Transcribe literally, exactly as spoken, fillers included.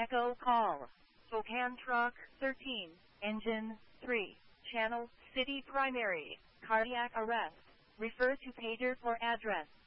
Echo call. Spokane truck thirteen, engine three, channel city primary, cardiac arrest. Refer to pager for address.